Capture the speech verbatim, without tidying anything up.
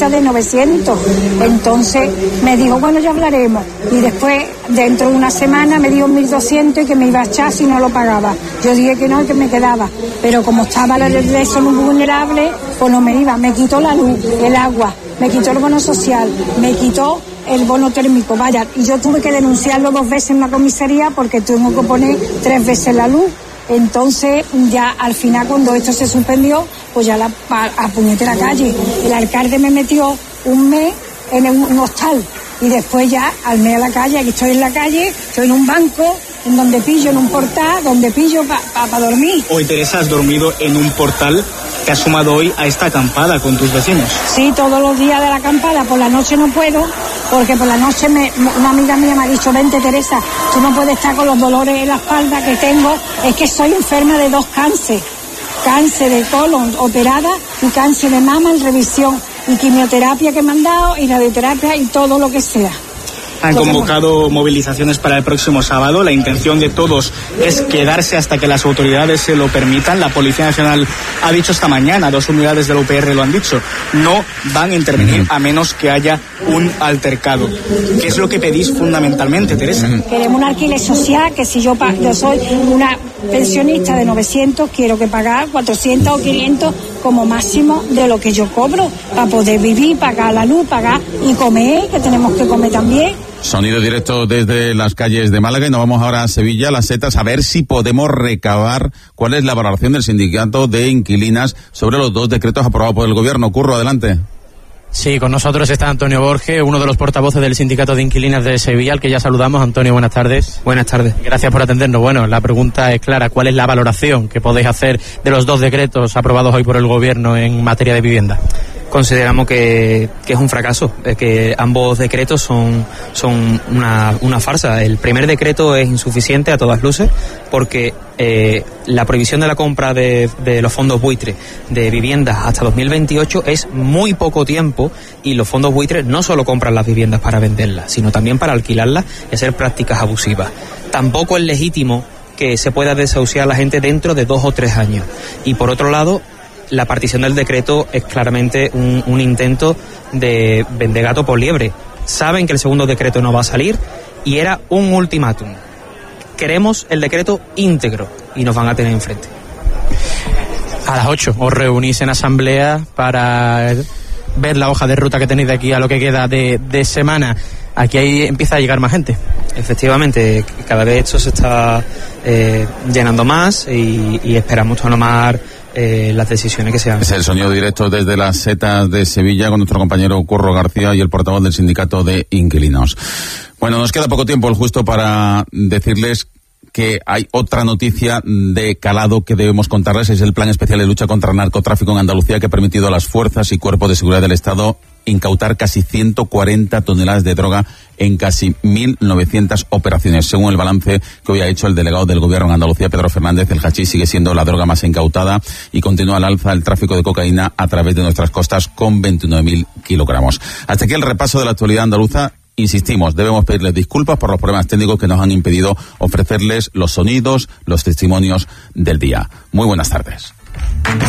pensionista de novecientos. Entonces me dijo, bueno, ya hablaremos. Y después, dentro de una semana, me dio mil doscientos y que me iba a echar si no lo pagaba. Yo dije que no y que me quedaba. Pero como estaba la eso muy vulnerable, pues no me iba. Me quitó la luz, el agua, me quitó el bono social, me quitó el bono térmico, vaya, y yo tuve que denunciarlo dos veces en la comisaría porque tuve que poner tres veces la luz. Entonces, ya al final, cuando esto se suspendió, pues ya la a puñetera calle. El alcalde me metió un mes en un hostal y después ya al mes a la calle. Aquí estoy en la calle, estoy en un banco, en donde pillo, en un portal, donde pillo para pa, pa dormir. Hoy, Teresa, has dormido en un portal. ¿Te has sumado hoy a esta acampada con tus vecinos? Sí, todos los días de la acampada. Por la noche no puedo, porque por la noche me, una amiga mía me ha dicho, vente, Teresa, tú no puedes estar con los dolores en la espalda que tengo. Es que soy enferma de dos cánceres. Cáncer de colon operada y cáncer de mama en revisión. Y quimioterapia que me han dado, y radioterapia y todo lo que sea. Han convocado movilizaciones para el próximo sábado. La intención de todos es quedarse hasta que las autoridades se lo permitan. La Policía Nacional ha dicho esta mañana, dos unidades de la U P R lo han dicho, no van a intervenir a menos que haya un altercado. ¿Qué es lo que pedís fundamentalmente, Teresa? Queremos un alquiler social, que si yo, yo soy una pensionista de novecientos, quiero que pagar cuatrocientos o quinientos como máximo de lo que yo cobro, para poder vivir, pagar la luz, pagar y comer, que tenemos que comer también. Sonido directo desde las calles de Málaga y nos vamos ahora a Sevilla, Las Setas, a ver si podemos recabar cuál es la valoración del sindicato de inquilinas sobre los dos decretos aprobados por el gobierno. Curro, adelante. Sí, con nosotros está Antonio Borges, uno de los portavoces del Sindicato de Inquilinas de Sevilla, al que ya saludamos. Antonio, buenas tardes. Buenas tardes. Gracias por atendernos. Bueno, la pregunta es clara. ¿Cuál es la valoración que podéis hacer de los dos decretos aprobados hoy por el Gobierno en materia de vivienda? Consideramos que, que es un fracaso, que ambos decretos son, son una, una farsa. El primer decreto es insuficiente a todas luces porque eh, la prohibición de la compra de, de los fondos buitres de viviendas hasta dos mil veintiocho es muy poco tiempo, y los fondos buitres no solo compran las viviendas para venderlas, sino también para alquilarlas y hacer prácticas abusivas. Tampoco es legítimo que se pueda desahuciar a la gente dentro de dos o tres años. Y por otro lado, la partición del decreto es claramente un, un intento de vender gato por liebre. Saben que el segundo decreto no va a salir y era un ultimátum. Queremos el decreto íntegro y nos van a tener enfrente. A las ocho os reunís en asamblea para ver la hoja de ruta que tenéis de aquí a lo que queda de, de semana. Aquí ahí empieza a llegar más gente. Efectivamente, cada vez esto se está eh, llenando más y, y esperamos tomar Eh, las decisiones que sean. Es el sonido directo desde Las Setas de Sevilla con nuestro compañero Curro García y el portavoz del sindicato de inquilinos. Bueno, nos queda poco tiempo, el justo, para decirles que hay otra noticia de calado que debemos contarles. Es el Plan Especial de Lucha contra el Narcotráfico en Andalucía, que ha permitido a las fuerzas y cuerpos de seguridad del Estado incautar casi ciento cuarenta toneladas de droga en casi mil novecientas operaciones. Según el balance que hoy ha hecho el delegado del Gobierno en Andalucía, Pedro Fernández, el hachís sigue siendo la droga más incautada y continúa al alza el tráfico de cocaína a través de nuestras costas con veintinueve mil kilogramos. Hasta aquí el repaso de la actualidad andaluza. Insistimos, debemos pedirles disculpas por los problemas técnicos que nos han impedido ofrecerles los sonidos, los testimonios del día. Muy buenas tardes.